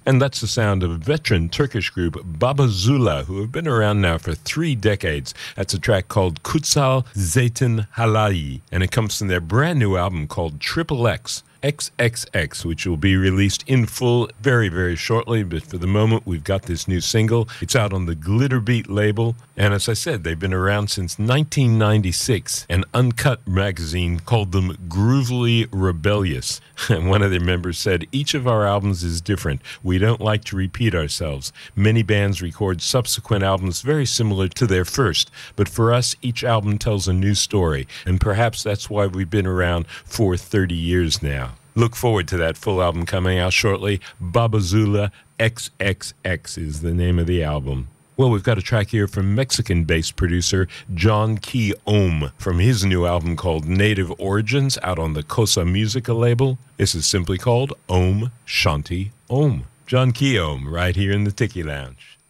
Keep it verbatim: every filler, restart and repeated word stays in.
And that's the sound of a veteran Turkish group, Baba Zula, who have been around now for three decades. That's a track called Kutsal Zeytin Halai, and it comes from their brand new album called Triple X. X X X, which will be released in full very, very shortly. But for the moment, we've got this new single. It's out on the Glitterbeat label. And as I said, they've been around since nineteen ninety-six. An Uncut magazine called them Groovily Rebellious. And one of their members said, each of our albums is different. We don't like to repeat ourselves. Many bands record subsequent albums very similar to their first. But for us, each album tells a new story. And perhaps that's why we've been around for thirty years now. Look forward to that full album coming out shortly. Baba Zula X X X is the name of the album. Well, we've got a track here from Mexican-based producer John Key Ohm from his new album called Native Origins out on the Cosa Musica label. This is simply called Om Shanti Om. John Key Ohm right here in the Tiki Lounge.